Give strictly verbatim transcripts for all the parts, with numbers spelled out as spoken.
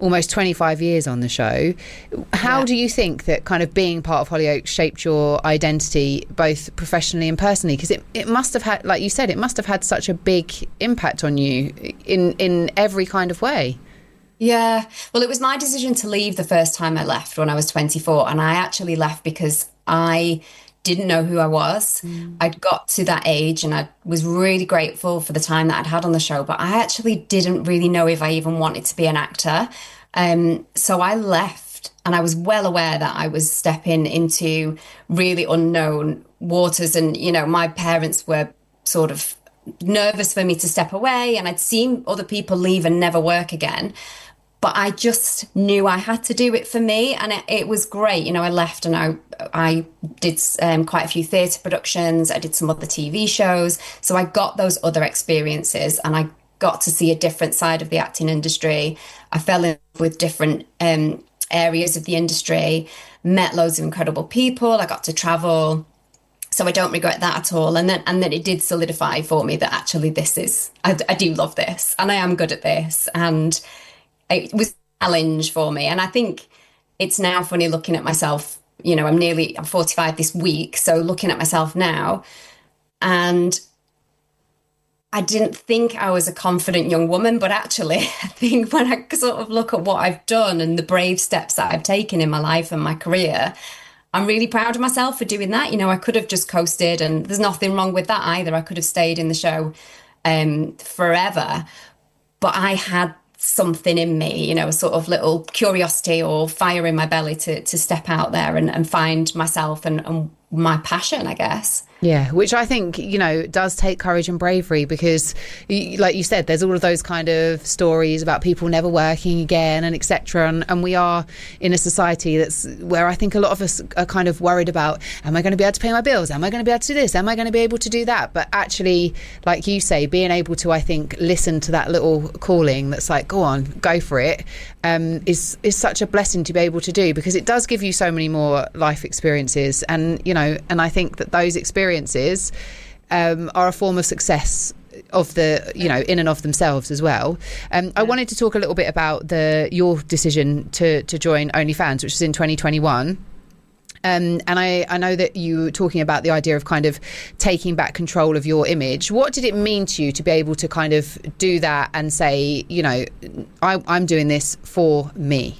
almost twenty-five years on the show. How yeah. do you think that kind of being part of Hollyoaks shaped your identity, both professionally and personally? Because it, it must have had, like you said, it must have had such a big impact on you in, in every kind of way. Yeah, well, it was my decision to leave the first time I left when I was twenty-four. And I actually left because I didn't know who I was. Mm. I'd got to that age and I was really grateful for the time that I'd had on the show, but I actually didn't really know if I even wanted to be an actor. Um, so I left, and I was well aware that I was stepping into really unknown waters. And, you know, my parents were sort of nervous for me to step away, and I'd seen other people leave and never work again. But I just knew I had to do it for me, and it, it was great. You know, I left and I I did um, quite a few theatre productions. I did some other T V shows. So I got those other experiences, and I got to see a different side of the acting industry. I fell in love with different um, areas of the industry, met loads of incredible people. I got to travel. So I don't regret that at all. And then and then it did solidify for me that actually this is, I, I do love this, and I am good at this. And it was a challenge for me. And I think it's now funny looking at myself, you know, I'm nearly, I'm forty-five this week. So looking at myself now, and I didn't think I was a confident young woman, but actually I think when I sort of look at what I've done and the brave steps that I've taken in my life and my career, I'm really proud of myself for doing that. You know, I could have just coasted, and there's nothing wrong with that either. I could have stayed in the show um, forever, but I had something in me, you know, a sort of little curiosity or fire in my belly to to step out there and, and find myself and, and my passion, I guess. Yeah, which I think, you know, does take courage and bravery, because like you said, there's all of those kind of stories about people never working again and et cetera. And, and we are in a society that's where I think a lot of us are kind of worried about, am I going to be able to pay my bills? Am I going to be able to do this? Am I going to be able to do that? But actually, like you say, being able to, I think, listen to that little calling that's like, go on, go for it, um, is, is such a blessing to be able to do, because it does give you so many more life experiences. And, you know, and I think that those experiences um, are a form of success of the, you know, in and of themselves as well. Um, I wanted to talk a little bit about the your decision to to join OnlyFans, which was in twenty twenty-one. Um, and I, I know that you were talking about the idea of kind of taking back control of your image. What did it mean to you to be able to kind of do that and say, you know, I, I'm doing this for me?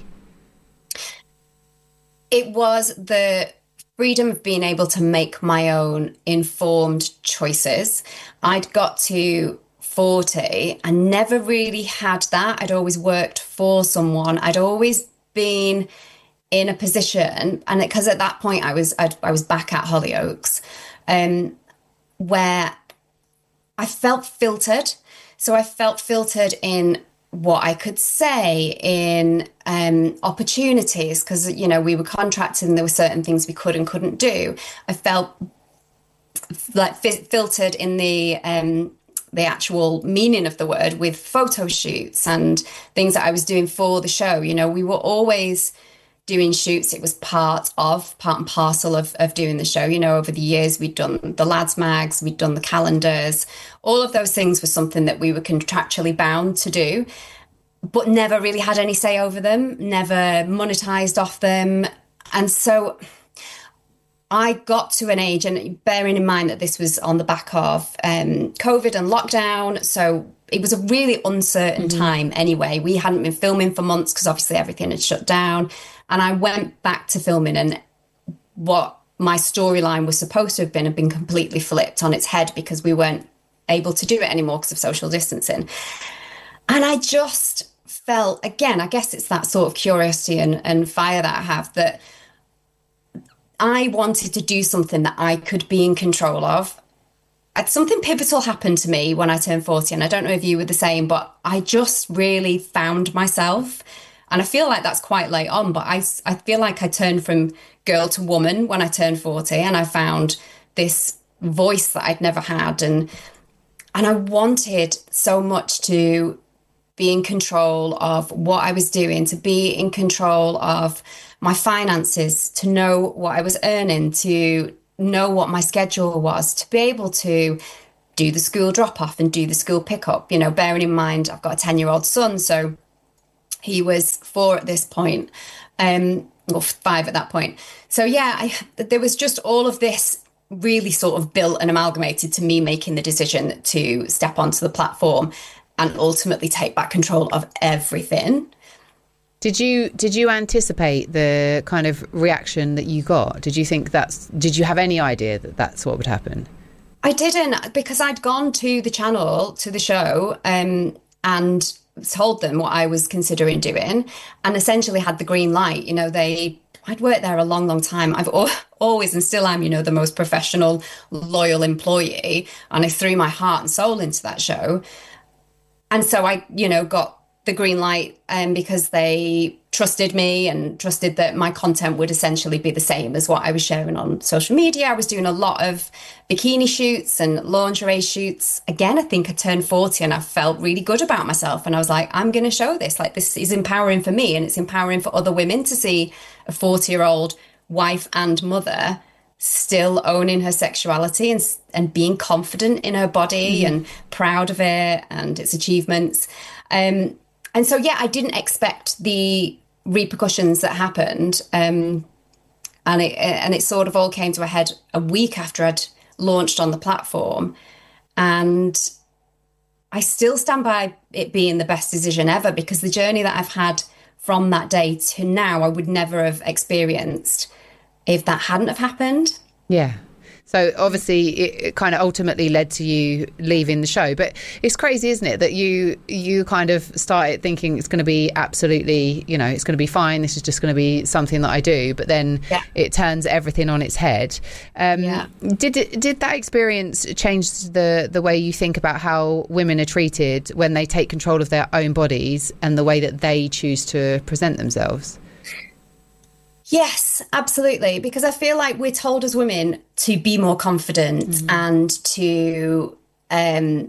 It was the freedom of being able to make my own informed choices. I'd got to forty and never really had that. I'd always worked for someone. I'd always been in a position, and because at that point I was I'd, I was back at Hollyoaks, um, where I felt filtered. So I felt filtered in what I could say, in um, opportunities, because, you know, we were contracted and there were certain things we could and couldn't do. I felt like fi- filtered in the um, the actual meaning of the word, with photo shoots and things that I was doing for the show. You know, we were always doing shoots. It was part of, part and parcel of, of doing the show. You know, over the years, we'd done the lads mags, we'd done the calendars. All of those things were something that we were contractually bound to do, but never really had any say over them, never monetized off them. And so I got to an age, and bearing in mind that this was on the back of um, COVID and lockdown, so it was a really uncertain mm-hmm. time anyway. We hadn't been filming for months because obviously everything had shut down. And I went back to filming, and what my storyline was supposed to have been had been completely flipped on its head because we weren't able to do it anymore because of social distancing. And I just felt, again, I guess it's that sort of curiosity and, and fire that I have, that I wanted to do something that I could be in control of. Something pivotal happened to me when I turned forty, and I don't know if you were the same, but I just really found myself. And I feel like that's quite late on, but I, I feel like I turned from girl to woman when I turned forty, and I found this voice that I'd never had. And and I wanted so much to be in control of what I was doing, to be in control of my finances, to know what I was earning, to know what my schedule was, to be able to do the school drop off and do the school pick up, you know, bearing in mind I've got a ten year old son. So He was four at this point, um, or five at that point. So yeah, I, there was just all of this really sort of built and amalgamated to me making the decision to step onto the platform and ultimately take back control of everything. Did you did you anticipate the kind of reaction that you got? Did you think that's, did you have any idea that that's what would happen? I didn't, because I'd gone to the channel, to the show, um, and told them what I was considering doing, and essentially had the green light. You know, they, I'd worked there a long, long time. I've al- always and still am, you know, the most professional, loyal employee, and I threw my heart and soul into that show. And so I, you know, got the green light um, because they trusted me and trusted that my content would essentially be the same as what I was sharing on social media. I was doing a lot of bikini shoots and lingerie shoots. Again, I think I turned forty and I felt really good about myself. And I was like, I'm going to show this. Like, this is empowering for me, and it's empowering for other women to see a forty-year-old wife and mother still owning her sexuality and and being confident in her body mm-hmm. and proud of it and its achievements. Um, and so, yeah, I didn't expect the repercussions that happened. Um, and it and it sort of all came to a head a week after I'd launched on the platform. And I still stand by it being the best decision ever, because the journey that I've had from that day to now, I would never have experienced if that hadn't have happened. Yeah. So obviously it, it kind of ultimately led to you leaving the show. But it's crazy, isn't it, that you you kind of started thinking it's going to be absolutely, you know, it's going to be fine. This is just going to be something that I do. But then yeah. it turns everything on its head. Um, yeah. Did it, did that experience change the, the way you think about how women are treated when they take control of their own bodies and the way that they choose to present themselves? Yes, absolutely. Because I feel like we're told as women to be more confident mm-hmm. and to um,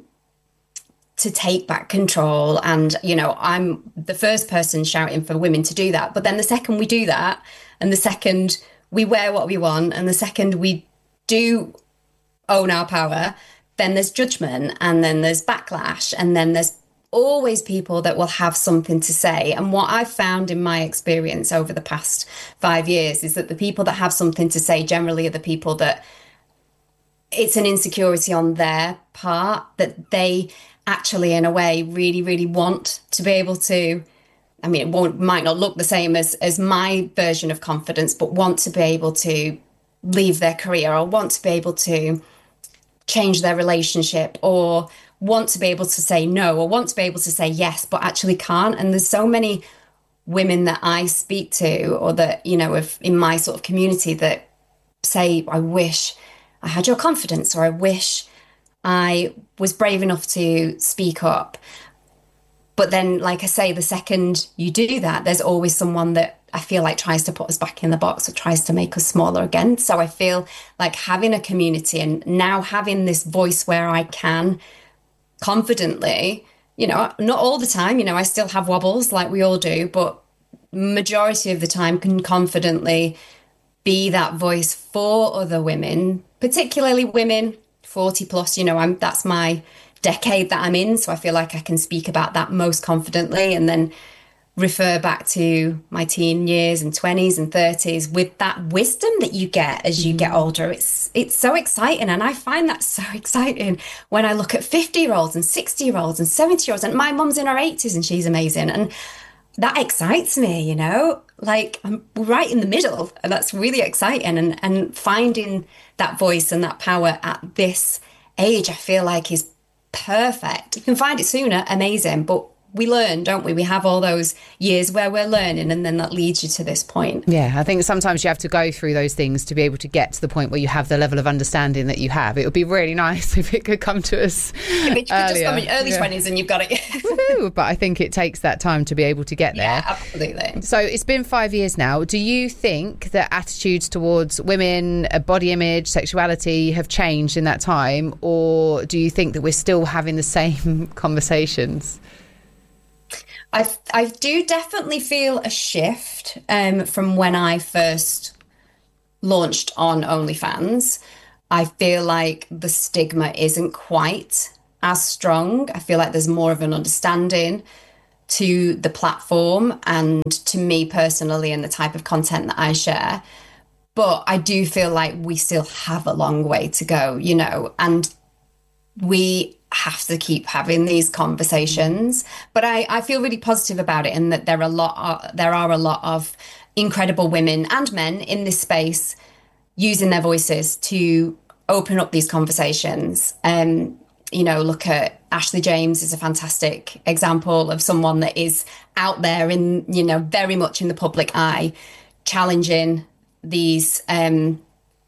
to take back control. And, you know, I'm the first person shouting for women to do that. But then the second we do that, and the second we wear what we want, and the second we do own our power, then there's judgment, and then there's backlash, and then there's always people that will have something to say. And what I've found in my experience over the past five years is that the people that have something to say generally are the people that it's an insecurity on their part, that they actually, in a way, really, really want to be able to, I mean, it won't, might not look the same as, as my version of confidence, but want to be able to leave their career, or want to be able to change their relationship, or want to be able to say no, or want to be able to say yes, but actually can't. And there's so many women that I speak to, or that, you know, if in my sort of community, that say, I wish I had your confidence, or I wish I was brave enough to speak up. But then, like I say, the second you do that, there's always someone that I feel like tries to put us back in the box, or tries to make us smaller again. So I feel like having a community, and now having this voice where I can confidently, you know, not all the time, you know, I still have wobbles like we all do, but majority of the time can confidently be that voice for other women, particularly women forty plus. You know, I'm that's my decade that I'm in, so I feel like I can speak about that most confidently, and then refer back to my teen years and twenties and thirties with that wisdom that you get as you get older. It's it's so exciting, and I find that so exciting when I look at fifty year olds and sixty year olds and seventy year olds, and my mum's in her eighties and she's amazing, and that excites me, you know, like I'm right in the middle, and that's really exciting. And and finding that voice and that power at this age, I feel like is perfect. You can find it sooner, amazing, but we learn, don't we? We have all those years where we're learning, and then that leads you to this point. Yeah, I think sometimes you have to go through those things to be able to get to the point where you have the level of understanding that you have. It would be really nice if it could come to us yeah, but you could just come in early yeah. twenties and you've got it. Woohoo, but I think it takes that time to be able to get there. Yeah, absolutely. So it's been five years now. Do you think that attitudes towards women, body image, sexuality have changed in that time? Or do you think that we're still having the same conversations? I I do definitely feel a shift um, from when I first launched on OnlyFans. I feel like the stigma isn't quite as strong. I feel like there's more of an understanding. to the platform and to me personally and the type of content that I share. But I do feel like we still have a long way to go, you know, and we have to keep having these conversations. But I, I feel really positive about it, and that there are a lot of, there are a lot of incredible women and men in this space using their voices to open up these conversations. Um, you know, look at Ashley James is a fantastic example of someone that is out there in, you know, very much in the public eye, challenging these um,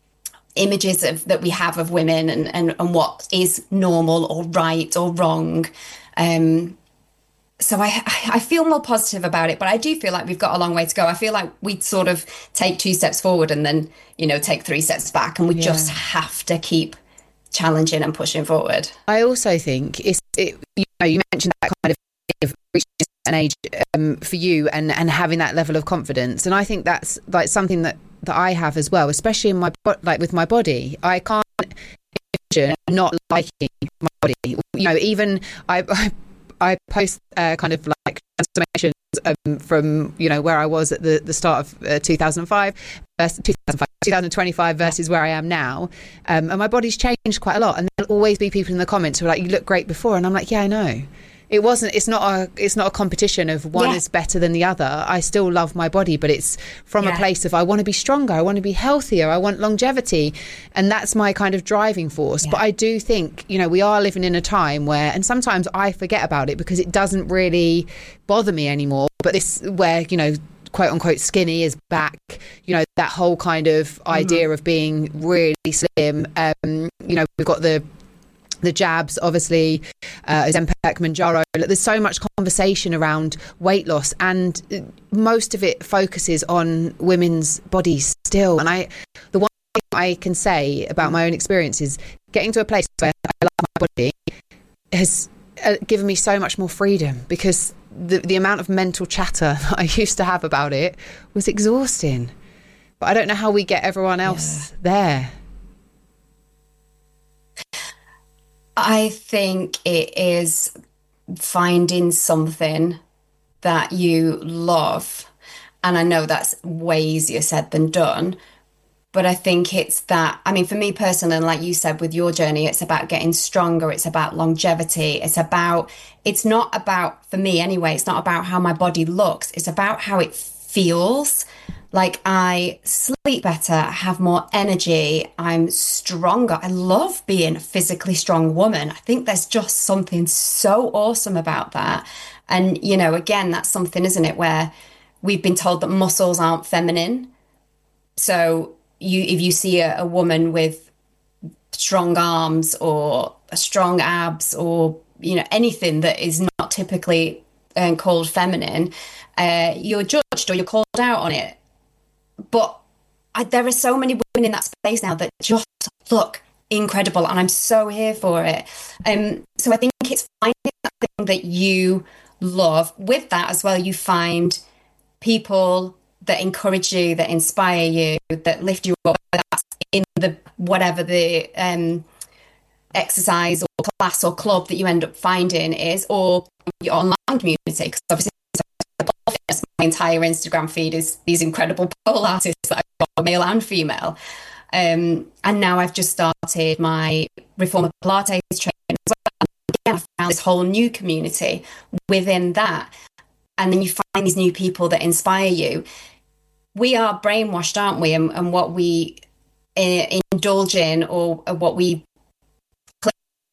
images of, that we have of women and, and, and what is normal or right or wrong. Um, so I, I feel more positive about it, but I do feel like we've got a long way to go. I feel like we sort of take two steps forward and then, you know, take three steps back, and we yeah. just have to keep challenging and pushing forward. I also think it's, it, you know, you mentioned that kind of of reaching an age um, for you and, and having that level of confidence. And I think that's like something that, that I have as well, especially in my, like with my body. I can't imagine not liking my body. You know, even I, I I post uh, kind of like transformations um, from, you know, where I was at the, the start of uh, two thousand five, versus two thousand five, two thousand twenty-five versus where I am now. Um, and my body's changed quite a lot. And there'll always be people in the comments who are like, you look great before. And I'm like, yeah, I know. It wasn't, it's not a, it's not a competition of one yeah. is better than the other. I still love my body, but it's from yeah. a place of, I want to be stronger. I want to be healthier. I want longevity. And that's my kind of driving force. Yeah. But I do think, you know, we are living in a time where, and sometimes I forget about it because it doesn't really bother me anymore. But this where, you know, quote unquote skinny is back, you know, that whole kind of idea mm-hmm. of being really slim. Um, you know, we've got the, the jabs, obviously, uh, Ozempic, Mounjaro. There's so much conversation around weight loss, and most of it focuses on women's bodies still. And I, the one thing I can say about my own experience is getting to a place where I love my body has uh, given me so much more freedom, because the, the amount of mental chatter that I used to have about it was exhausting. But I don't know how we get everyone else yeah. there. I think it is finding something that you love. And I know that's way easier said than done. But I think it's that, I mean, for me personally, and like you said with your journey, it's about getting stronger. It's about longevity. It's about, it's not about, for me anyway, it's not about how my body looks. It's about how it feels. Like I sleep better, I have more energy, I'm stronger. I love being a physically strong woman. I think there's just something so awesome about that. And, you know, again, that's something, isn't it, where we've been told that muscles aren't feminine. So you, if you see a, a woman with strong arms or strong abs or, you know, anything that is not typically uh, called feminine, uh, you're judged or you're called out on it. But I, there are so many women in that space now that just look incredible, and I'm so here for it. Um, so I think it's finding that thing that you love. With that as well, you find people that encourage you, that inspire you, that lift you up. Whether that's in the whatever the um, exercise or class or club that you end up finding is, or your online community, because obviously my entire Instagram feed is these incredible pole artists that I've got, male and female. Um, and now I've just started my Reformer Pilates training as well. And again, I found this whole new community within that. And then you find these new people that inspire you. We are brainwashed, aren't we? And, and what we uh, indulge in, or, or what we click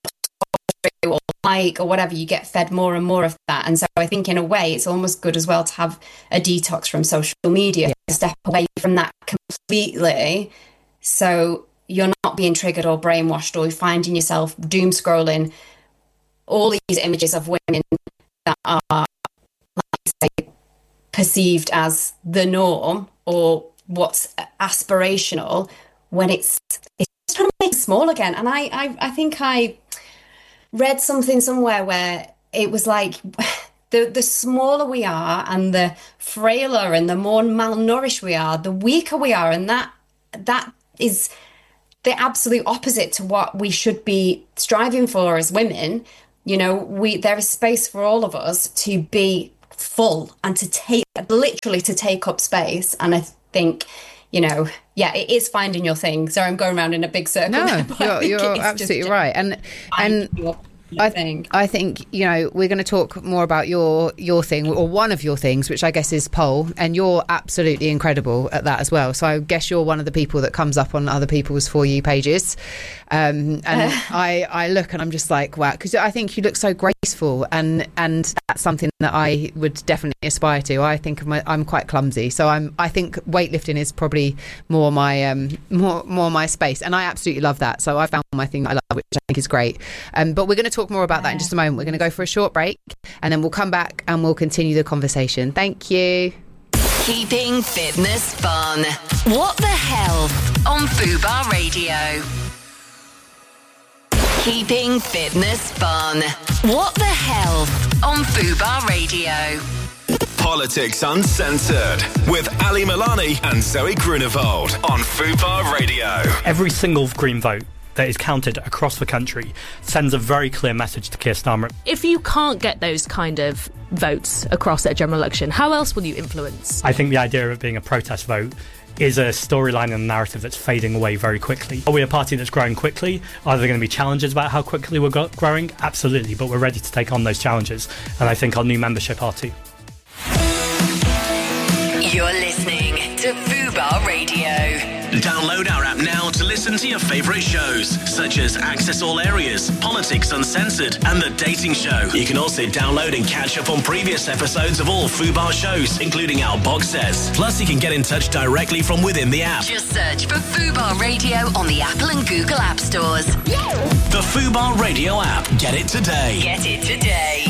or like or whatever, you get fed more and more of that. And so I think in a way it's almost good as well to have a detox from social media, yeah. step away from that completely, so you're not being triggered or brainwashed or finding yourself doom scrolling all these images of women that are, like I say, perceived as the norm or what's aspirational, when it's it's trying to make it small again. And I I, I think I read something somewhere where it was like the the smaller we are and the frailer and the more malnourished we are, the weaker we are. And that that is the absolute opposite to what we should be striving for as women. You know, we there is space for all of us to be full and to take, literally to take up space. And I think, you know, yeah, it is finding your thing. So I'm going around in a big circle. No, there, you're, you're absolutely right. And and your, your I, thing. I think, you know, we're going to talk more about your your thing, or one of your things, which I guess is pole, and you're absolutely incredible at that as well. So I guess you're one of the people that comes up on other people's For You pages. Um, and I, I look and I'm just like, wow, because I think you look so graceful, and and that's something that I would definitely aspire to. I think of my, I'm quite clumsy, so I'm I think weightlifting is probably more my um more more my space, and I absolutely love that. So I found my thing that I love, which I think is great. Um, but we're going to talk more about that in just a moment. We're going to go for a short break, and then we'll come back and we'll continue the conversation. Thank you. Keeping fitness fun. What the hell on Fubar Radio. Keeping fitness fun. What the hell on Fubar Radio. Politics Uncensored with Ali Milani and Zoe Grunewald on Fubar Radio. Every single Green vote that is counted across the country sends a very clear message to Keir Starmer. If you can't get those kind of votes across at a general election, how else will you influence? I think the idea of it being a protest vote is a storyline and a narrative that's fading away very quickly. Are we a party that's growing quickly? Are there going to be challenges about how quickly we're go- growing? Absolutely, but we're ready to take on those challenges, and I think our new membership are too. You're listening to Fubar Radio. Download our app now to listen to your favourite shows, such as Access All Areas, Politics Uncensored, and The Dating Show. You can also download and catch up on previous episodes of all Fubar shows, including our box sets. Plus, you can get in touch directly from within the app. Just search for Fubar Radio on the Apple and Google App Stores. The Fubar Radio app. Get it today. Get it today.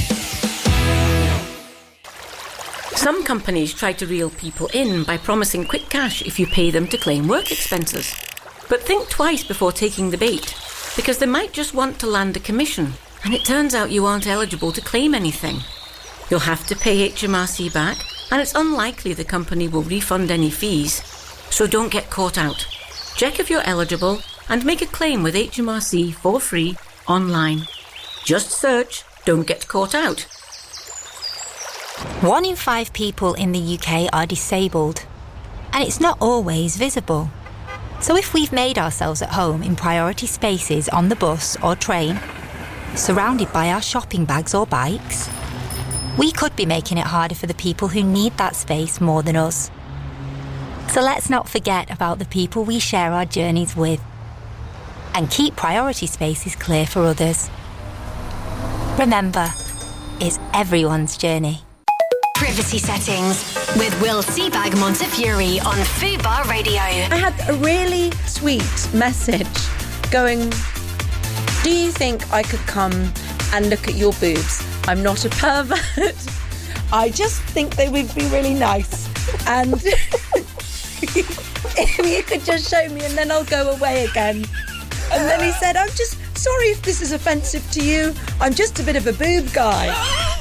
Some companies try to reel people in by promising quick cash if you pay them to claim work expenses. But think twice before taking the bait, because they might just want to land a commission, and it turns out you aren't eligible to claim anything. You'll have to pay H M R C back, and it's unlikely the company will refund any fees. So don't get caught out. Check if you're eligible and make a claim with H M R C for free online. Just search "Don't Get Caught Out." One in five people in the U K are disabled, and it's not always visible. So if we've made ourselves at home in priority spaces on the bus or train, surrounded by our shopping bags or bikes, we could be making it harder for the people who need that space more than us. So let's not forget about the people we share our journeys with, and keep priority spaces clear for others. Remember, it's everyone's journey. Privacy settings with Will Seabag Montefiore on Fubar Radio. I had a really sweet message going, do you think I could come and look at your boobs? I'm not a pervert. I just think they would be really nice. And if you could just show me and then I'll go away again. And then he said, I'm just sorry if this is offensive to you. I'm just a bit of a boob guy.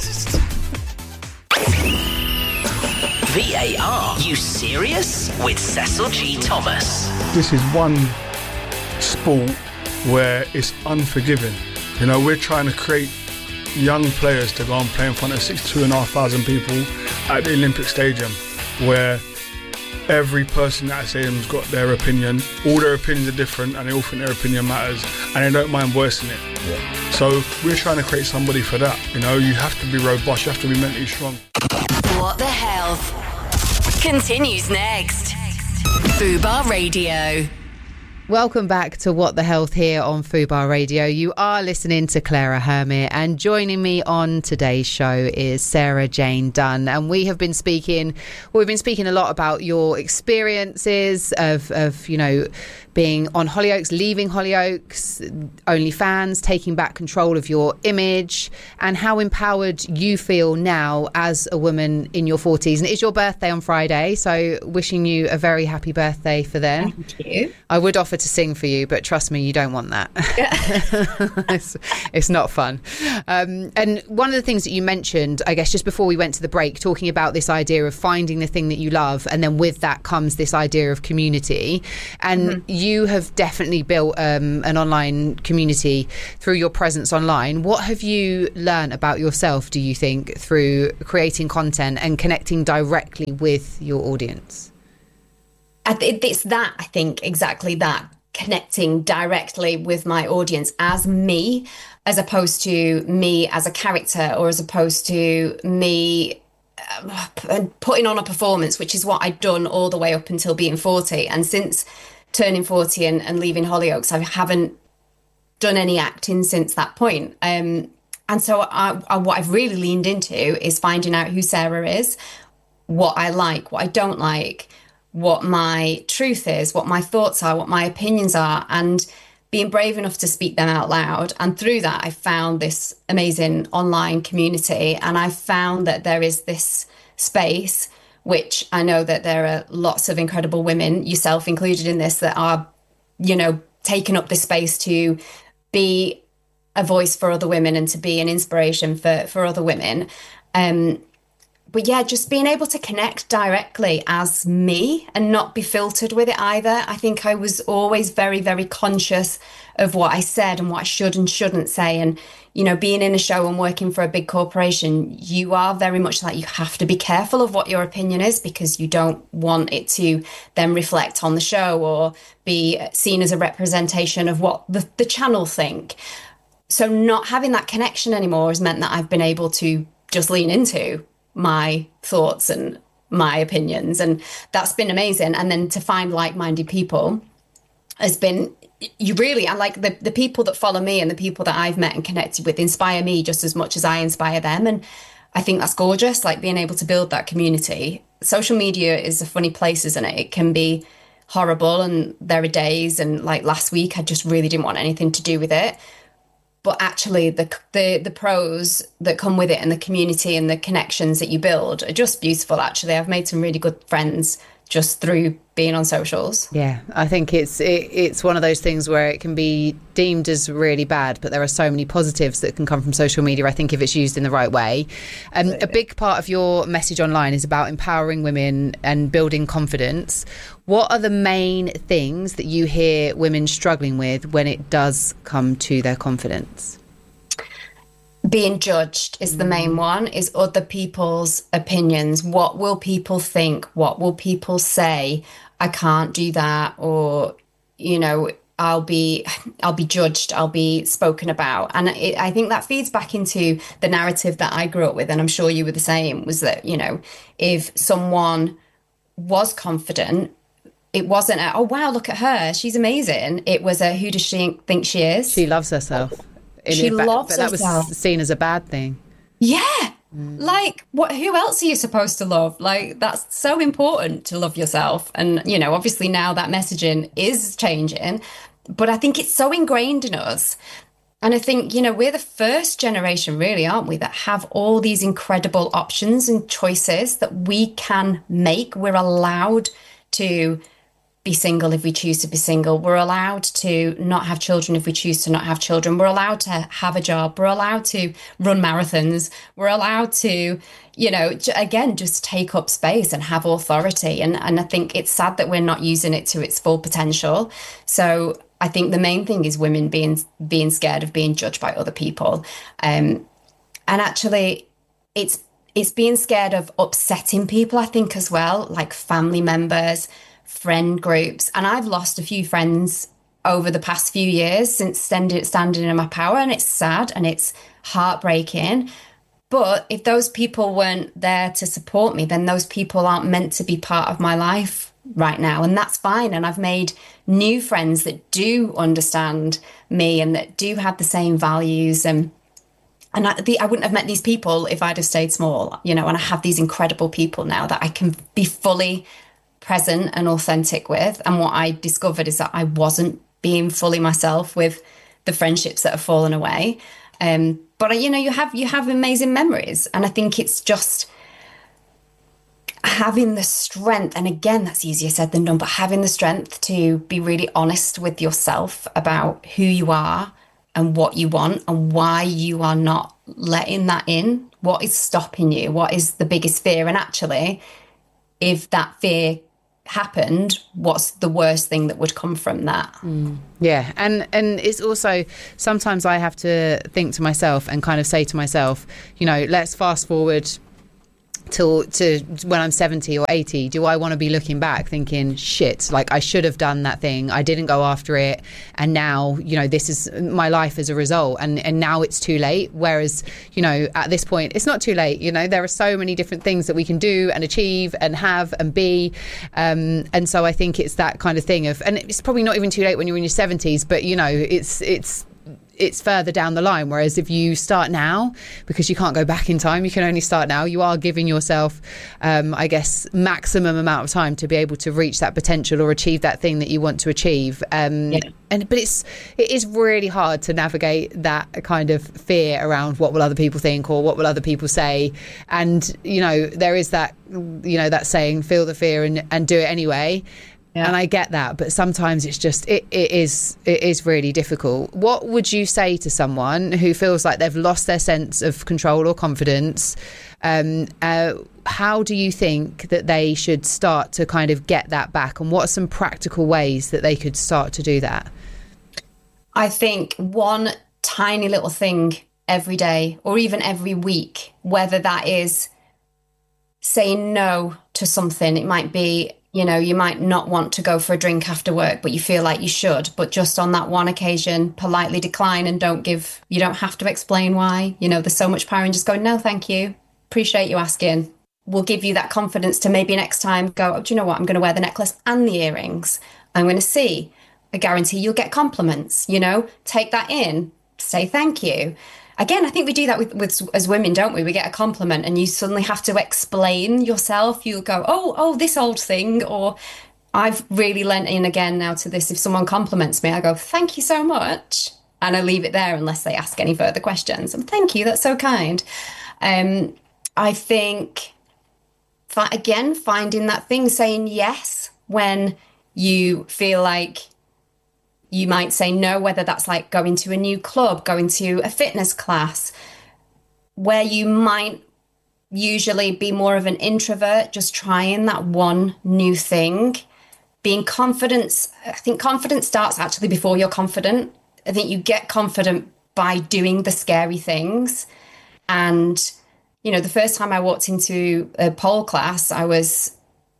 V A R, you serious? With Cecil G. Thomas. This is one sport where it's unforgiving. You know, we're trying to create young players to go and play in front of sixty-two and a half thousand people at the Olympic Stadium, where every person at that stadium's got their opinion. All their opinions are different, and they all think their opinion matters, and they don't mind voicing it. Yeah. So we're trying to create somebody for that. You know, you have to be robust, you have to be mentally strong. What the hell continues next. Fubar Radio. Welcome back to What the Health here on Fubar Radio. You are listening to Clara Hermit, and joining me on today's show is Sarah Jane Dunn. And we have been speaking, well, we've been speaking a lot about your experiences of, of you know, being on Hollyoaks, leaving Hollyoaks, OnlyFans, taking back control of your image, and how empowered you feel now as a woman in your forties. And it is your birthday on Friday, so wishing you a very happy birthday for then. Thank you. I would offer to sing for you, but trust me, you don't want that. it's, it's not fun. Um, and one of the things that you mentioned, I guess, just before we went to the break, talking about this idea of finding the thing that you love, and then with that comes this idea of community. And mm-hmm. you have definitely built um, an online community through your presence online. What have you learned about yourself, do you think, through creating content and connecting directly with your audience? I th- it's that, I think, exactly that, connecting directly with my audience as me, as opposed to me as a character, or as opposed to me uh, putting on a performance, which is what I'd done all the way up until being forty. And since turning forty and, and leaving Hollyoaks, I haven't done any acting since that point. Um, and so I, I, what I've really leaned into is finding out who Sarah is, what I like, what I don't like, what my truth is, what my thoughts are, what my opinions are, and being brave enough to speak them out loud. And through that, I found this amazing online community, and I found that there is this space, which I know that there are lots of incredible women, yourself included in this, that are, you know, taking up this space to be a voice for other women and to be an inspiration for, for other women. Um, But yeah, just being able to connect directly as me and not be filtered with it either. I think I was always very, very conscious of what I said and what I should and shouldn't say. And, you know, being in a show and working for a big corporation, you are very much like, you have to be careful of what your opinion is, because you don't want it to then reflect on the show or be seen as a representation of what the, the channel think. So not having that connection anymore has meant that I've been able to just lean into my thoughts and my opinions, and that's been amazing. And then to find like-minded people has been, you really, I like the, the people that follow me and the people that I've met and connected with inspire me just as much as I inspire them. And I think that's gorgeous, like being able to build that community. Social media is a funny place, isn't it? It can be horrible, and there are days, and like last week, I just really didn't want anything to do with it. But actually, the, the the pros that come with it and the community and the connections that you build are just beautiful, actually. I've made some really good friends just through being on socials. Yeah, I think it's it, it's one of those things where it can be deemed as really bad, but there are so many positives that can come from social media, I think, if it's used in the right way. Um, a big part of your message online is about empowering women and building confidence. What are the main things that you hear women struggling with when it does come to their confidence? Being judged is the main one, is other people's opinions. What will people think? What will people say? I can't do that. Or, you know, I'll be I'll be judged. I'll be spoken about. And it, I think that feeds back into the narrative that I grew up with. And I'm sure you were the same, was that, you know, if someone was confident, it wasn't a, oh, wow, look at her, she's amazing. It was a, who does she think she is? She loves herself. In she it, but, loves but that herself. was seen as a bad thing. Yeah. Mm. Like, what? Who else are you supposed to love? Like, that's so important, to love yourself. And, you know, obviously now that messaging is changing, but I think it's so ingrained in us. And I think, you know, we're the first generation, really, aren't we, that have all these incredible options and choices that we can make. We're allowed to be single if we choose to be single. We're allowed to not have children if we choose to not have children. We're allowed to have a job. We're allowed to run marathons. We're allowed to, you know, again, just take up space and have authority. And, and I think it's sad that we're not using it to its full potential. So I think the main thing is women being being scared of being judged by other people. Um, and actually, it's it's being scared of upsetting people, I think, as well, like family members, friend groups. And I've lost a few friends over the past few years since standing, standing in my power, and it's sad and it's heartbreaking. But if those people weren't there to support me, then those people aren't meant to be part of my life right now, and that's fine. And I've made new friends that do understand me and that do have the same values, and and I, the, I wouldn't have met these people if I'd have stayed small, you know. And I have these incredible people now that I can be fully present and authentic with. And what I discovered is that I wasn't being fully myself with the friendships that have fallen away. Um, but you know, you have you have amazing memories, and I think it's just having the strength, and again, that's easier said than done, but having the strength to be really honest with yourself about who you are and what you want and why you are not letting that in. What is stopping you? What is the biggest fear? And actually, if that fear happened, what's the worst thing that would come from that? Mm. Yeah, and and it's also, sometimes I have to think to myself and kind of say to myself, you know, let's fast forward till to when I'm seventy or eighty. Do I want to be looking back thinking, shit, like I should have done that thing, I didn't go after it, and now, you know, this is my life as a result, and and now it's too late? Whereas, you know, at this point it's not too late. You know, there are so many different things that we can do and achieve and have and be, um, and so I think it's that kind of thing of, and it's probably not even too late when you're in your seventies, but you know, it's it's it's further down the line. Whereas if you start now, because you can't go back in time, you can only start now, you are giving yourself um, I guess maximum amount of time to be able to reach that potential or achieve that thing that you want to achieve. um, yeah. and but it's it is really hard to navigate that kind of fear around what will other people think or what will other people say. And you know, there is that, you know, that saying, feel the fear and, and do it anyway. Yeah. And I get that, but sometimes it's just it, it is it is really difficult. What would you say to someone who feels like they've lost their sense of control or confidence? Um, uh, how do you think that they should start to kind of get that back, and what are some practical ways that they could start to do that? I think one tiny little thing every day or even every week, whether that is saying no to something. It might be, you know, you might not want to go for a drink after work, but you feel like you should. But just on that one occasion, politely decline and don't give, you don't have to explain why. You know, there's so much power in just going, no, thank you. Appreciate you asking. Will give you that confidence to maybe next time go, oh, do you know what? I'm going to wear the necklace and the earrings. I'm going to see. I guarantee you'll get compliments, you know, take that in, say thank you. Again, I think we do that with, with as women, don't we? We get a compliment and you suddenly have to explain yourself. You'll go, oh, oh, this old thing. Or I've really lent in again now to this. If someone compliments me, I go, thank you so much. And I leave it there unless they ask any further questions. And thank you, that's so kind. Um, I think, again, finding that thing, saying yes when you feel like you might say no, whether that's like going to a new club, going to a fitness class, where you might usually be more of an introvert, just trying that one new thing. Being confident, I think confidence starts actually before you're confident. I think you get confident by doing the scary things. And, you know, the first time I walked into a pole class, I was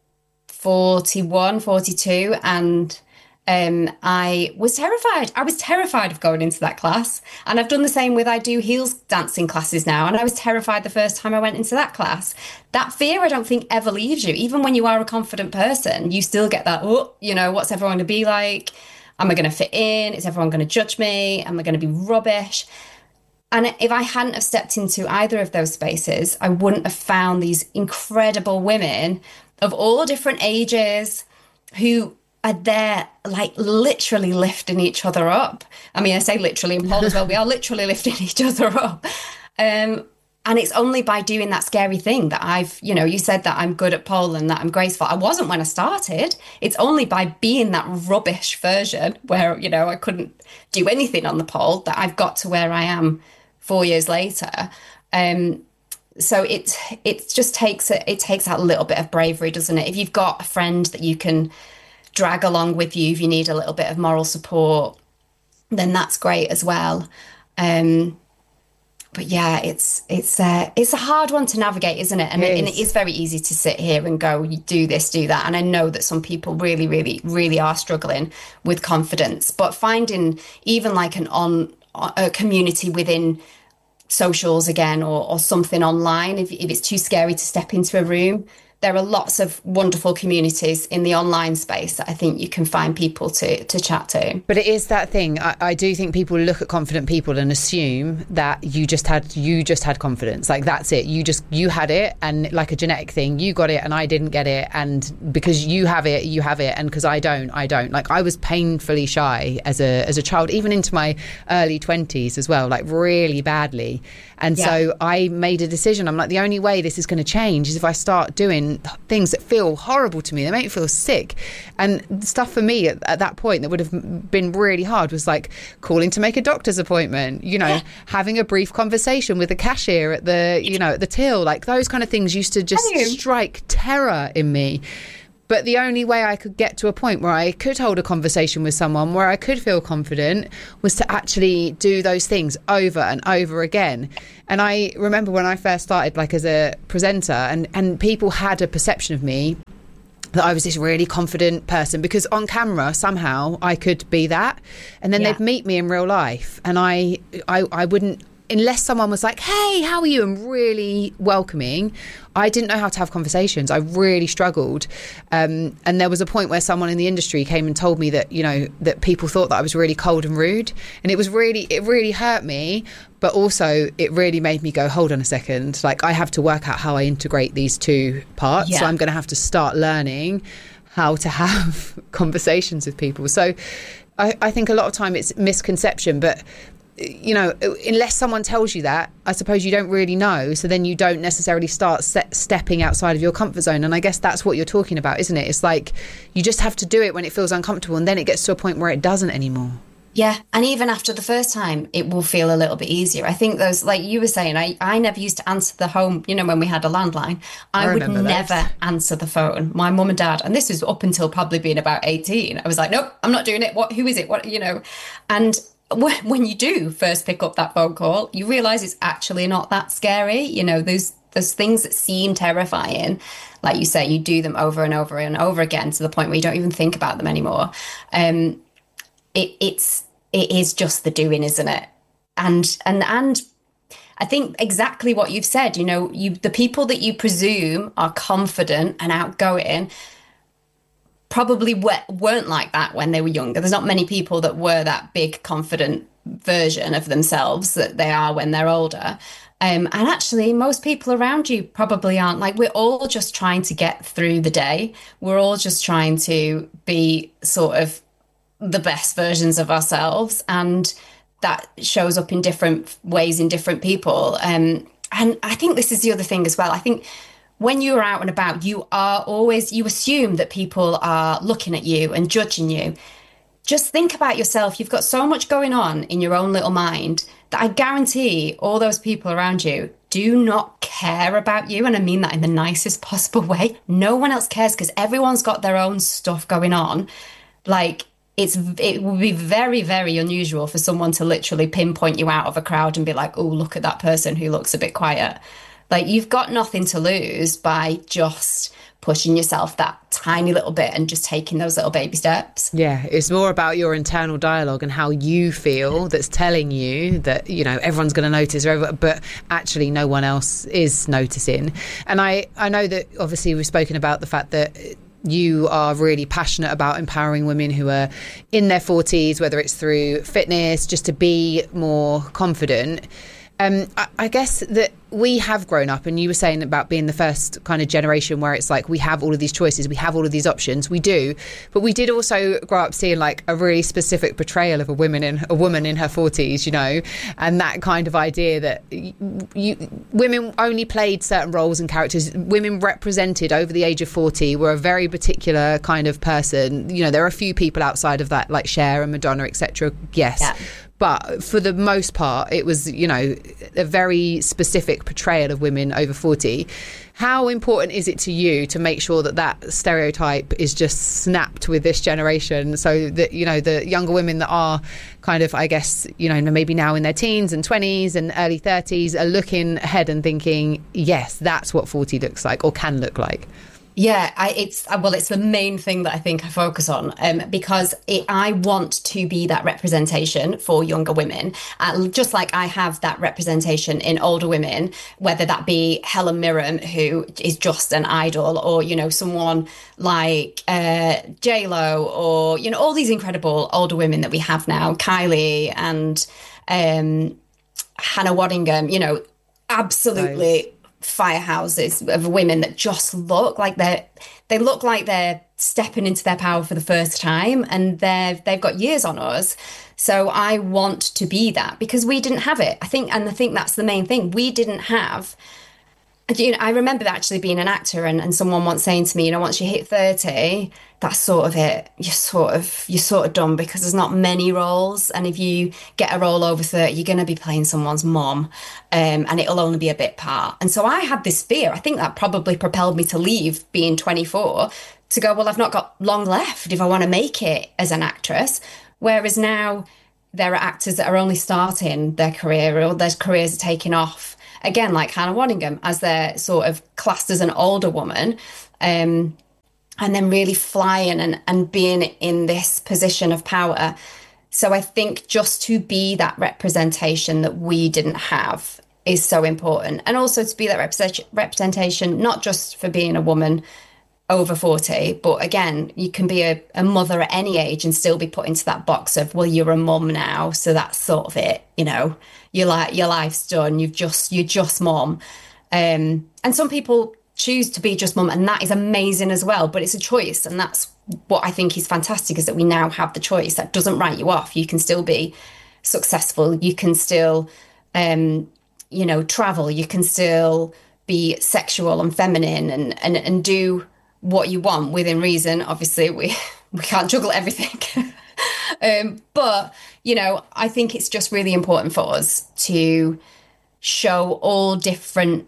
forty-one, forty-two, and Um, I was terrified. I was terrified of going into that class. And I've done the same with, I do heels dancing classes now. And I was terrified the first time I went into that class. That fear, I don't think, ever leaves you. Even when you are a confident person, you still get that, oh, you know, what's everyone going to be like? Am I going to fit in? Is everyone going to judge me? Am I going to be rubbish? And if I hadn't have stepped into either of those spaces, I wouldn't have found these incredible women of all different ages who are there, like, literally lifting each other up. I mean, I say literally in pole as well. We are literally lifting each other up. Um, and it's only by doing that scary thing that I've, you know, you said that I'm good at pole and that I'm graceful. I wasn't when I started. It's only by being that rubbish version where, you know, I couldn't do anything on the pole that I've got to where I am four years later. Um, so it, it just takes, a, it takes that little bit of bravery, doesn't it? If you've got a friend that you can drag along with you, if you need a little bit of moral support, then that's great as well. Um, but yeah, it's it's uh, it's a hard one to navigate, isn't it? And it, and it is very easy to sit here and go, you do this, do that. And I know that some people really, really, really are struggling with confidence. But finding even like an on a community within socials again, or, or something online, if, if it's too scary to step into a room, there are lots of wonderful communities in the online space that I think you can find people to to chat to. But it is that thing. I, I do think people look at confident people and assume that you just had you just had confidence. Like, that's it. You just you had it, and like a genetic thing, you got it and I didn't get it. And because you have it, you have it, and because I don't, I don't. Like, I was painfully shy as a as a child, even into my early twenties as well, like really badly. And yeah. So I made a decision. I'm like, the only way this is going to change is if I start doing certain things that feel horrible to me. They make me feel sick. And stuff for me at, at that point that would have been really hard was like calling to make a doctor's appointment, you know, yeah. having a brief conversation with the cashier at the, you know, at the till. Like those kind of things used to just strike terror in me. But the only way I could get to a point where I could hold a conversation with someone, where I could feel confident, was to actually do those things over and over again. And I remember when I first started, like as a presenter, and, and people had a perception of me that I was this really confident person, because on camera somehow I could be that, and then yeah. they'd meet me in real life, and I, I, I wouldn't. Unless someone was like, hey, how are you? And really welcoming, I didn't know how to have conversations. I really struggled. Um, and there was a point where someone in the industry came and told me that, you know, that people thought that I was really cold and rude. And it was really, it really hurt me. But also it really made me go, hold on a second. Like I have to work out how I integrate these two parts. Yeah. So I'm going to have to start learning how to have conversations with people. So I, I think a lot of time it's misconception, but you know, unless someone tells you that, I suppose you don't really know. So then you don't necessarily start set, stepping outside of your comfort zone. And I guess that's what you're talking about, isn't it? It's like you just have to do it when it feels uncomfortable, and then it gets to a point where it doesn't anymore. Yeah. And even after the first time, it will feel a little bit easier. I think those, like you were saying, I, I never used to answer the home, you know, when we had a landline. I, I would never that. answer the phone. My mum and dad, and this was up until probably being about eighteen. I was like, nope, I'm not doing it. What, who is it? What, you know, and when you do first pick up that phone call, you realise it's actually not that scary. You know, there's there's things that seem terrifying. Like you say, you do them over and over and over again to the point where you don't even think about them anymore. Um, it, it's it is just the doing, isn't it? And and and I think exactly what you've said. You know, you the people that you presume are confident and outgoing probably weren't like that when they were younger. There's not many people that were that big, confident version of themselves that they are when they're older. Um, and actually, most people around you probably aren't. Like, we're all just trying to get through the day. We're all just trying to be sort of the best versions of ourselves. And that shows up in different ways in different people. Um, and I think this is the other thing as well. I think when you're out and about, you are always, you assume that people are looking at you and judging you. Just think about yourself. You've got so much going on in your own little mind that I guarantee all those people around you do not care about you. And I mean that in the nicest possible way. No one else cares because everyone's got their own stuff going on. Like, it's it would be very, very unusual for someone to literally pinpoint you out of a crowd and be like, oh, look at that person who looks a bit quiet. Like, you've got nothing to lose by just pushing yourself that tiny little bit and just taking those little baby steps. Yeah, it's more about your internal dialogue and how you feel that's telling you that, you know, everyone's going to notice, but actually no one else is noticing. And I, I know that obviously we've spoken about the fact that you are really passionate about empowering women who are in their forties, whether it's through fitness, just to be more confident. Um, I, I guess that we have grown up, and you were saying about being the first kind of generation where it's like we have all of these choices, we have all of these options, we do, but we did also grow up seeing like a really specific portrayal of a woman in a woman in her forties, you know, and that kind of idea that you, you, women only played certain roles and characters. Women represented over the age of forty were a very particular kind of person. You know, there are a few people outside of that, like Cher and Madonna, et cetera. Yes. Yeah. But for the most part, it was, you know, a very specific portrayal of women over forty. How important is it to you to make sure that that stereotype is just snapped with this generation, so that, you know, the younger women that are kind of, I guess, you know, maybe now in their teens and twenties and early thirties are looking ahead and thinking, yes, that's what forty looks like or can look like? Yeah, I, it's well, it's the main thing that I think I focus on, um, because it, I want to be that representation for younger women, uh, just like I have that representation in older women, whether that be Helen Mirren, who is just an idol, or, you know, someone like uh, J-Lo, or, you know, all these incredible older women that we have now, Kylie and um, Hannah Waddingham, you know, absolutely. Nice. Firehouses of women that just look like they're they look like they're stepping into their power for the first time, and they've they've got years on us. So I want to be that, because we didn't have it, I think. And I think that's the main thing. We didn't have you know, I remember actually being an actor and, and someone once saying to me, you know, once you hit thirty, that's sort of it. You're sort of you're sort of done because there's not many roles. And if you get a role over thirty, you're going to be playing someone's mom, um, and it'll only be a bit part. And so I had this fear. I think that probably propelled me to leave being twenty-four to go, well, I've not got long left if I want to make it as an actress. Whereas now there are actors that are only starting their career or their careers are taking off. Again, like Hannah Waddingham, as they're sort of classed as an older woman, um, and then really flying and, and being in this position of power. So I think just to be that representation that we didn't have is so important. And also to be that represent- representation, not just for being a woman over forty, but again, you can be a, a mother at any age and still be put into that box of, well, you're a mum now, so that's sort of it, you know. Your like your life's done. You've just you're just mom, um, and some people choose to be just mom, and that is amazing as well. But it's a choice, and that's what I think is fantastic: is that we now have the choice. That doesn't write you off. You can still be successful. You can still, um, you know, travel. You can still be sexual and feminine, and and and do what you want within reason. Obviously, we we can't juggle everything. Um, but, you know, I think it's just really important for us to show all different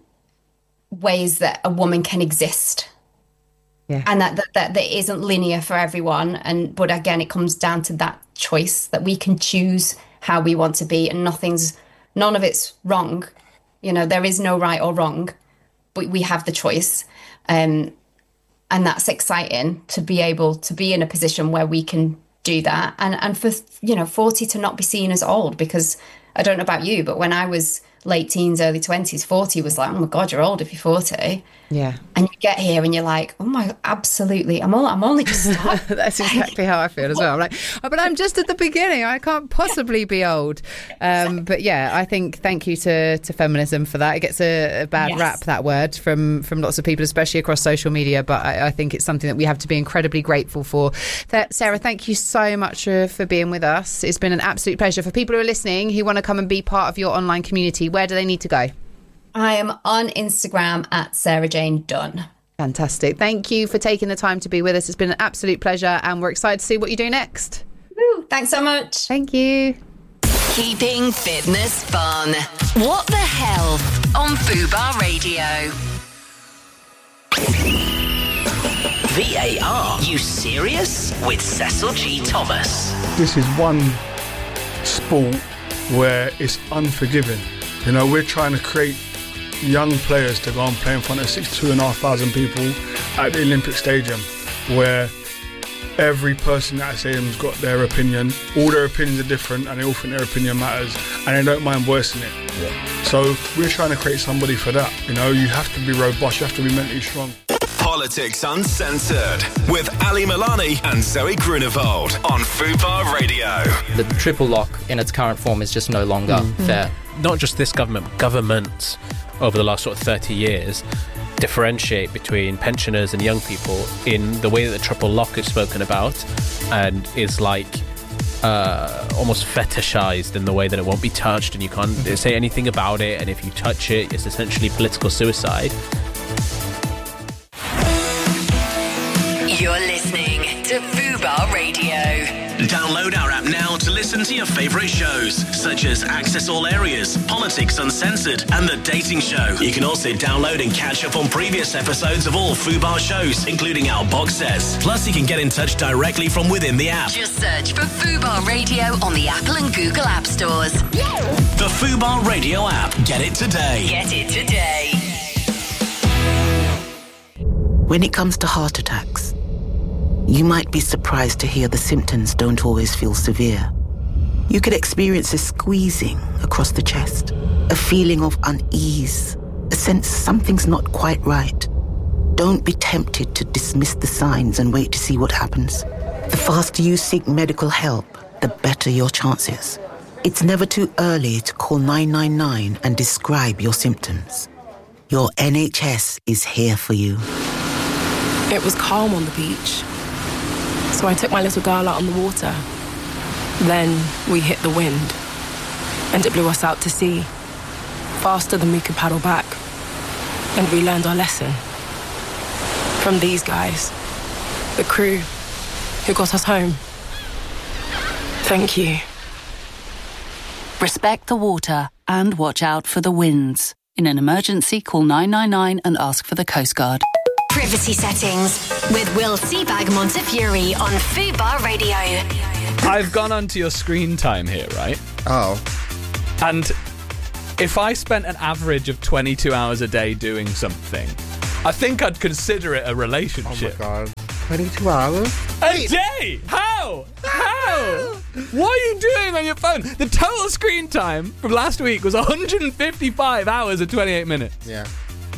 ways that a woman can exist. Yeah. And that, that, that, that isn't linear for everyone. And but again, it comes down to that choice that we can choose how we want to be, and nothing's, none of it's wrong. You know, there is no right or wrong, but we have the choice. Um, and that's exciting to be able to be in a position where we can do that, and and for, you know, forty to not be seen as old, because I don't know about you, but when I was late teens, early twenties, forty was like, oh my God, you're old if you're forty. Yeah. And you get here and you're like, oh my, absolutely, I'm all, I'm only just starting. That's exactly how I feel as well. I'm like, oh, but I'm just at the beginning. I can't possibly be old. Um, but yeah, I think thank you to, to feminism for that. It gets a, a bad yes. rap, that word, from, from lots of people, especially across social media. But I, I think it's something that we have to be incredibly grateful for. Th- Sarah, thank you so much for, for being with us. It's been an absolute pleasure. For people who are listening, who want to come and be part of your online community, where do they need to go? I am on Instagram at Sarah Jane Dunn. Fantastic. Thank you for taking the time to be with us. It's been an absolute pleasure, and we're excited to see what you do next. Woo, thanks so much. Thank you. Keeping fitness fun. What the hell on Fubar Radio. V A R. You serious? With Cecil G. Thomas. This is one sport where it's unforgiving. You know, we're trying to create young players to go and play in front of sixty-two and a half thousand people at the Olympic Stadium, where every person at that stadium's got their opinion. All their opinions are different, and they all think their opinion matters, and they don't mind voicing it. Yeah. So we're trying to create somebody for that. You know, you have to be robust, you have to be mentally strong. Politics Uncensored with Ali Milani and Zoe Grunewald on Fubar Radio. The triple lock in its current form is just no longer mm. fair. Not just this government, governments over the last sort of thirty years differentiate between pensioners and young people in the way that the triple lock is spoken about, and is like uh, almost fetishized in the way that it won't be touched and you can't mm-hmm. say anything about it, and if you touch it, it's essentially political suicide. You're listening to Fubar Radio. Download our app now to listen to your favourite shows, such as Access All Areas, Politics Uncensored, and The Dating Show. You can also download and catch up on previous episodes of all Fubar shows, including our box sets. Plus, you can get in touch directly from within the app. Just search for Fubar Radio on the Apple and Google App Stores. The Fubar Radio app. Get it today. Get it today. When it comes to heart attacks, you might be surprised to hear the symptoms don't always feel severe. You could experience a squeezing across the chest, a feeling of unease, a sense something's not quite right. Don't be tempted to dismiss the signs and wait to see what happens. The faster you seek medical help, the better your chances. It's never too early to call nine nine nine and describe your symptoms. Your N H S is here for you. It was calm on the beach, so I took my little girl out on the water. Then we hit the wind, and it blew us out to sea, faster than we could paddle back. And we learned our lesson. From these guys. The crew who got us home. Thank you. Respect the water and watch out for the winds. In an emergency, call nine nine nine and ask for the Coast Guard. Privacy settings with Will Seabag Montefiore on Fubar Radio. I've gone onto your screen time here, right? Oh. And if I spent an average of twenty-two hours a day doing something, I think I'd consider it a relationship. Oh my God. twenty-two hours? A day? How? How? What are you doing on your phone? The total screen time from last week was one hundred fifty-five hours and twenty-eight minutes. Yeah.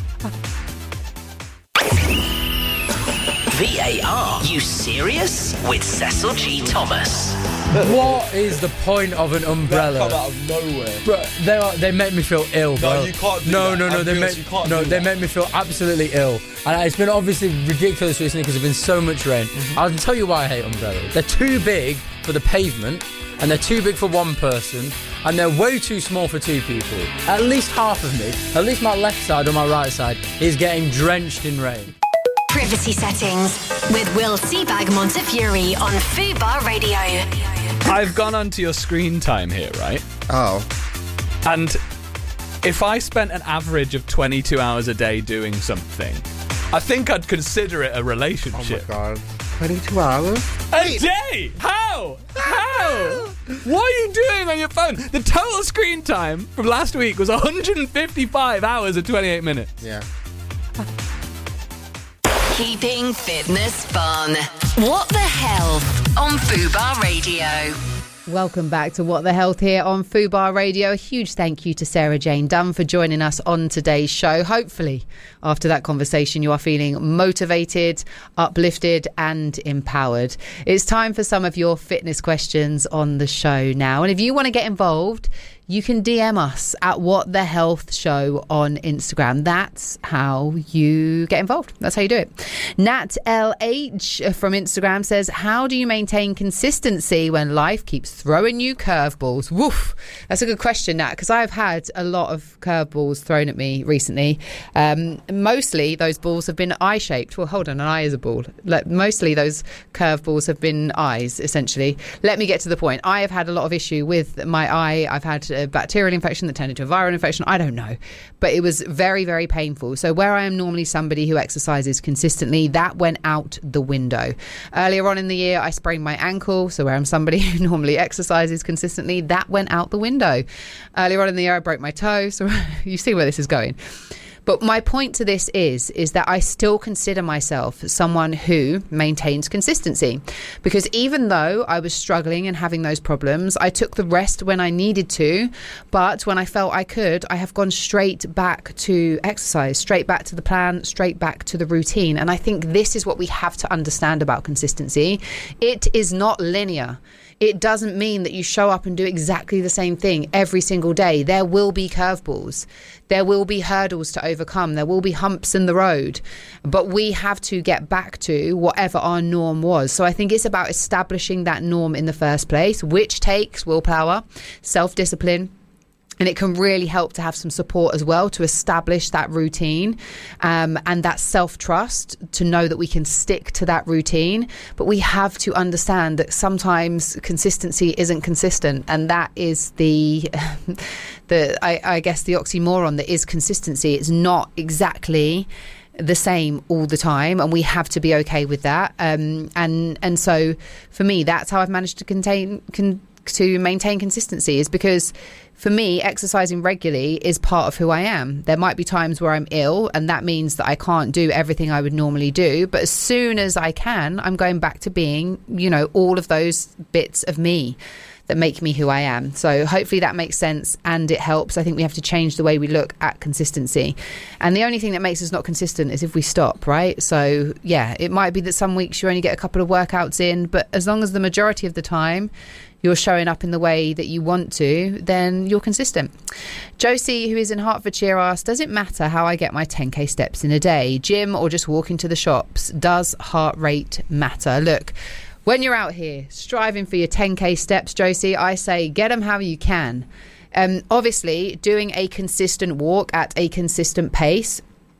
V A R. You serious? With Cecil G. Thomas. What is the point of an umbrella? That come out of nowhere. Bro, they are, they make me feel ill, bro. No, you can't do no, that. No, no, I'm they honest, make you can't no, do they that. make me feel absolutely ill. And it's been obviously ridiculous recently because there's been so much rain. Mm-hmm. I'll tell you why I hate umbrellas. They're too big for the pavement, and they're too big for one person, and they're way too small for two people. At least half of me, at least my left side or my right side, is getting drenched in rain. Privacy settings with Will Seabag Montefiore on Fubar Radio. I've gone onto your screen time here, right? Oh. And if I spent an average of twenty-two hours a day doing something, I think I'd consider it a relationship. Oh my God. twenty-two hours? A day? How? How? What are you doing on your phone? The total screen time from last week was one hundred fifty-five hours and twenty-eight minutes. Yeah. Keeping fitness fun. What the Health on Fubar Radio. Welcome back to What the Health here on Fubar Radio. A huge thank you to Sarah Jane Dunn for joining us on today's show. Hopefully, after that conversation, you are feeling motivated, uplifted and empowered. It's time for some of your fitness questions on the show now. And if you want to get involved, you can D M us at What the Health Show on Instagram. That's how you get involved. That's how you do it. Nat L H from Instagram says, how do you maintain consistency when life keeps throwing you curveballs? Woof. That's a good question, Nat, because I've had a lot of curveballs thrown at me recently. Um, mostly those balls have been eye-shaped. Well, hold on, an eye is a ball. Like, mostly those curveballs have been eyes, essentially. Let me get to the point. I have had a lot of issue with my eye. I've had a bacterial infection that turned into a viral infection. I don't know, but it was very, very painful. So where I am normally somebody who exercises consistently, that went out the window. Earlier on in the year, I sprained my ankle. So where I'm somebody who normally exercises consistently, that went out the window. Earlier on in the year, I broke my toe. So you see where this is going. But my point to this is, is that I still consider myself someone who maintains consistency, because even though I was struggling and having those problems, I took the rest when I needed to. But when I felt I could, I have gone straight back to exercise, straight back to the plan, straight back to the routine. And I think this is what we have to understand about consistency. It is not linear. It doesn't mean that you show up and do exactly the same thing every single day. There will be curveballs. There will be hurdles to overcome. There will be humps in the road. But we have to get back to whatever our norm was. So I think it's about establishing that norm in the first place, which takes willpower, self-discipline. And it can really help to have some support as well to establish that routine um, and that self-trust to know that we can stick to that routine. But we have to understand that sometimes consistency isn't consistent. And that is the, the I, I guess, the oxymoron that is consistency. It's not exactly the same all the time, and we have to be okay with that. Um, and and so for me, that's how I've managed to contain con- to maintain consistency, is because for me, exercising regularly is part of who I am. There might be times where I'm ill, and that means that I can't do everything I would normally do. But as soon as I can, I'm going back to being, you know, all of those bits of me that make me who I am. So hopefully that makes sense and it helps. I think we have to change the way we look at consistency. And the only thing that makes us not consistent is if we stop, right? So yeah, it might be that some weeks you only get a couple of workouts in, but as long as the majority of the time you're showing up in the way that you want to, then you're consistent. Josie, who is in Hertfordshire, asks, does it matter how I get my ten K steps in a day? Gym or just walking to the shops? Does heart rate matter? Look, when you're out here striving for your ten K steps, Josie, I say get them how you can. Um, obviously, doing a consistent walk at a consistent pace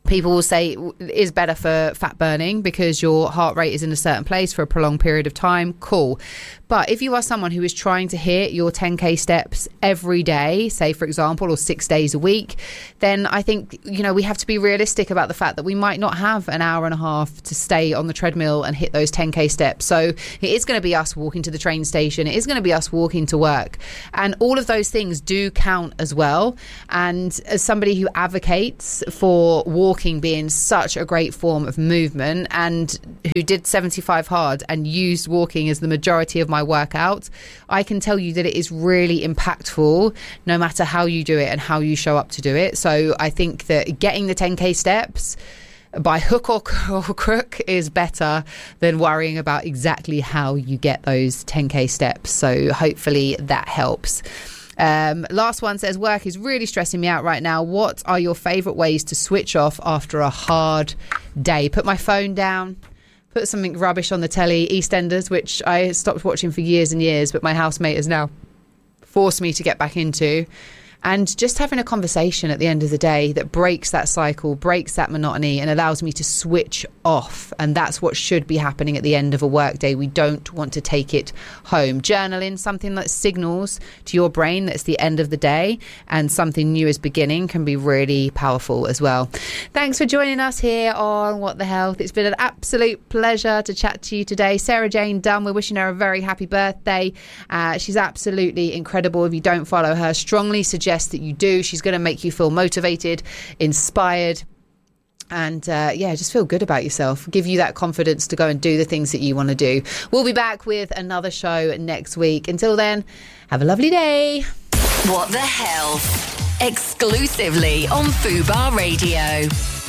People will say it is better for fat burning because your heart rate is in a certain place for a prolonged period of time. Cool. But if you are someone who is trying to hit your ten K steps every day, say, for example, or six days a week, then I think, you know, we have to be realistic about the fact that we might not have an hour and a half to stay on the treadmill and hit those ten K steps. So it is going to be us walking to the train station. It is going to be us walking to work. And all of those things do count as well. And as somebody who advocates for walking being such a great form of movement and who did seventy-five hard and used walking as the majority of my workout, I can tell you that it is really impactful no matter how you do it and how you show up to do it. So I think that getting the ten K steps by hook or crook is better than worrying about exactly how you get those ten K steps. So hopefully that helps. Um, last one says, work is really stressing me out right now. What are your favourite ways to switch off after a hard day? Put my phone down. Put something rubbish on the telly, EastEnders, which I stopped watching for years and years, but my housemate has now forced me to get back into. And just having a conversation at the end of the day that breaks that cycle, breaks that monotony and allows me to switch off. And that's what should be happening at the end of a work day. We don't want to take it home. Journaling, something that signals to your brain that it's the end of the day and something new is beginning, can be really powerful as well. Thanks for joining us here on What the Health. It's been an absolute pleasure to chat to you today. Sarah Jane Dunn, we're wishing her a very happy birthday. Uh, she's absolutely incredible. If you don't follow her, strongly suggest that you do. She's going to make you feel motivated, inspired, and uh, yeah, just feel good about yourself. Give you that confidence to go and do the things that you want to do. We'll be back with another show next week. Until then, have a lovely day. What the Hell? Exclusively on Fubar Radio.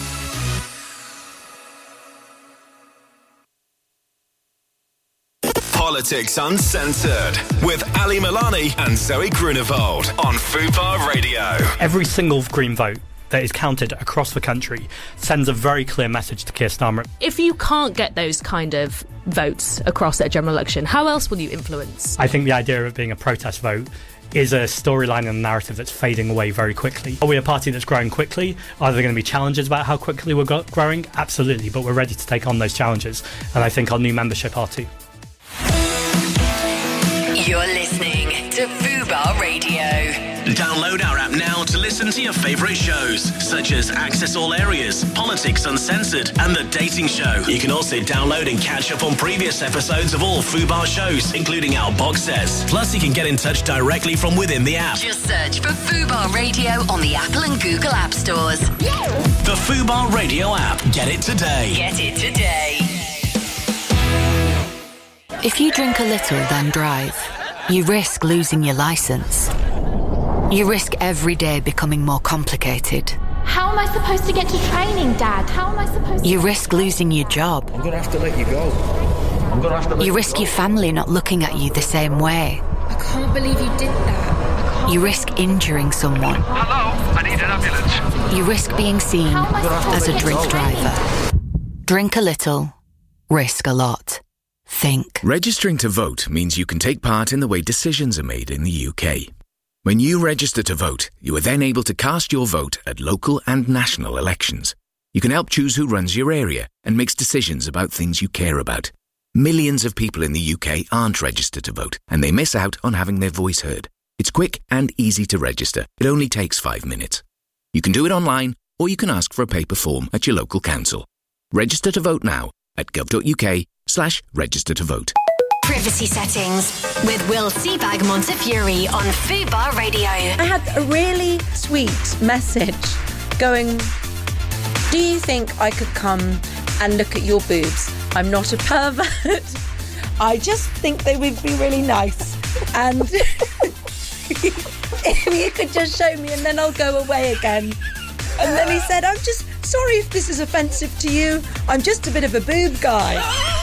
Politics Uncensored with Ali Milani and Zoe Grunewald on Fubar Radio. Every single Green vote that is counted across the country sends a very clear message to Keir Starmer. If you can't get those kind of votes across at a general election, how else will you influence? I think the idea of it being a protest vote is a storyline and a narrative that's fading away very quickly. Are we a party that's growing quickly? Are there going to be challenges about how quickly we're go- growing? Absolutely, but we're ready to take on those challenges. And I think our new membership are too. You're listening to Fubar Radio. Download our app now to listen to your favourite shows, such as Access All Areas, Politics Uncensored, and The Dating Show. You can also download and catch up on previous episodes of all Fubar shows, including our box sets. Plus, you can get in touch directly from within the app. Just search for Fubar Radio on the Apple and Google App Stores. The Fubar Radio app. Get it today. Get it today. If you drink a little, then drive, you risk losing your licence. You risk every day becoming more complicated. How am I supposed to get to training, Dad? How am I supposed to... You risk losing your job. I'm going to have to let you go. I'm going to have to let you you risk go. your family not looking at you the same way. I can't believe you did that. You risk injuring someone. Hello, I need an ambulance. You risk being seen as a drink driver. Drink a little, risk a lot. Think. Registering to vote means you can take part in the way decisions are made in the U K. When you register to vote, you are then able to cast your vote at local and national elections. You can help choose who runs your area and makes decisions about things you care about. Millions of people in the U K aren't registered to vote, and they miss out on having their voice heard. It's quick and easy to register. It only takes five minutes. You can do it online, or you can ask for a paper form at your local council. Register to vote now at gov.uk slash register to vote. Privacy settings with Will Seabag Montefiore on Fubar Radio. I had a really sweet message going, do you think I could come and look at your boobs? I'm not a pervert. I just think they would be really nice. And if you could just show me and then I'll go away again. And then he said, I'm just sorry if this is offensive to you. I'm just a bit of a boob guy.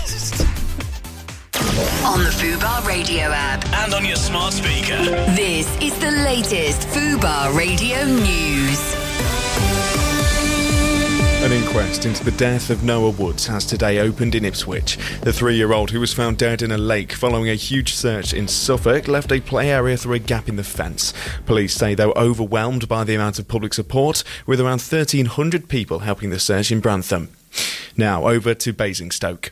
On the Fubar Radio app. And on your smart speaker. This is the latest Fubar Radio news. An inquest into the death of Noah Woods has today opened in Ipswich. The three-year-old, who was found dead in a lake following a huge search in Suffolk, left a play area through a gap in the fence. Police say they were overwhelmed by the amount of public support, with around thirteen hundred people helping the search in Brantham. Now over to Basingstoke.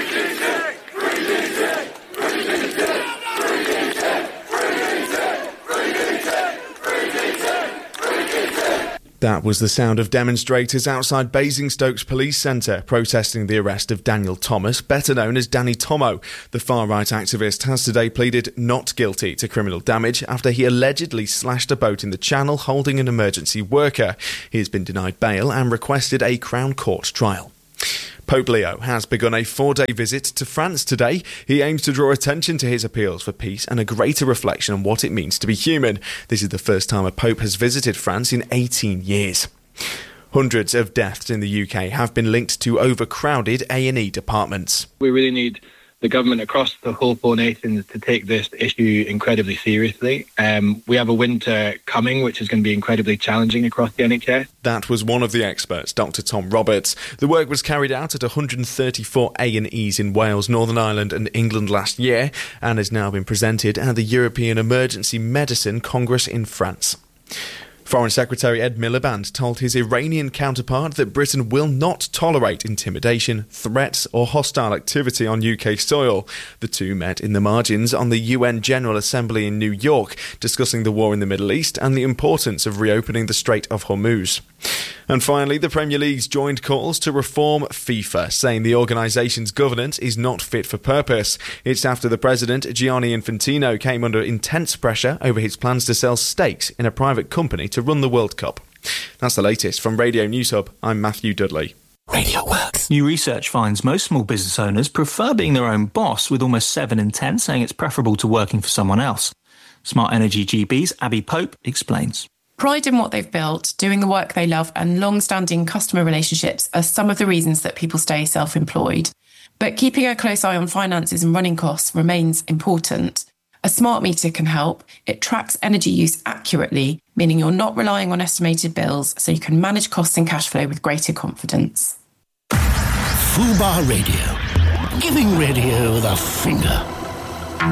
That was the sound of demonstrators outside Basingstoke's police centre protesting the arrest of Daniel Thomas, better known as Danny Tomo. The far-right activist has today pleaded not guilty to criminal damage after he allegedly slashed a boat in the Channel holding an emergency worker. He has been denied bail and requested a Crown Court trial. Pope Leo has begun a four-day visit to France today. He aims to draw attention to his appeals for peace and a greater reflection on what it means to be human. This is the first time a pope has visited France in eighteen years. Hundreds of deaths in the U K have been linked to overcrowded A and E departments. We really need the government across the whole four nations to take this issue incredibly seriously. Um, we have a winter coming, which is going to be incredibly challenging across the N H S. That was one of the experts, Doctor Tom Roberts. The work was carried out at one hundred thirty-four A and Es in Wales, Northern Ireland and England last year and has now been presented at the European Emergency Medicine Congress in France. Foreign Secretary Ed Miliband told his Iranian counterpart that Britain will not tolerate intimidation, threats or hostile activity on U K soil. The two met in the margins on the U N General Assembly in New York, discussing the war in the Middle East and the importance of reopening the Strait of Hormuz. And finally, the Premier League's joined calls to reform FIFA, saying the organisation's governance is not fit for purpose. It's after the president, Gianni Infantino, came under intense pressure over his plans to sell stakes in a private company to run the World Cup. That's the latest from Radio News Hub. I'm Matthew Dudley. Radio Works. New research finds most small business owners prefer being their own boss, with almost seven in ten saying it's preferable to working for someone else. Smart Energy G B's Abby Pope explains. Pride in what they've built, doing the work they love, and long-standing customer relationships are some of the reasons that people stay self-employed. But keeping a close eye on finances and running costs remains important. A smart meter can help. It tracks energy use accurately, meaning you're not relying on estimated bills, so you can manage costs and cash flow with greater confidence. Fubar Radio. Giving radio the finger.